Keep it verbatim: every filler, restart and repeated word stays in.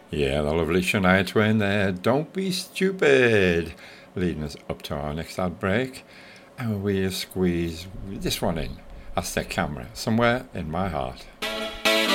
Yeah, the lovely Shania Twain there. Don't be stupid. Leading us up to our next ad break. And we squeeze this one in. Aztec Camera, somewhere in my heart.